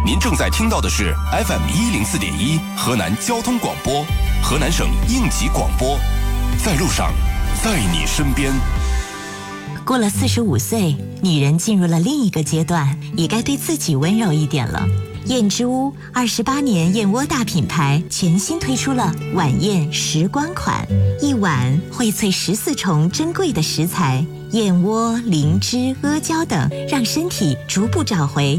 您正在听到的是 FM104.1河南交通广播，河南省应急广播，在路上，在你身边。 过了45岁，女人进入了另一个阶段，也该对自己温柔一点了。燕之屋28年燕窝大品牌全新推出了晚宴时光款，一碗荟萃14重珍贵的食材，燕窝、灵芝、阿胶等，让身体逐步找回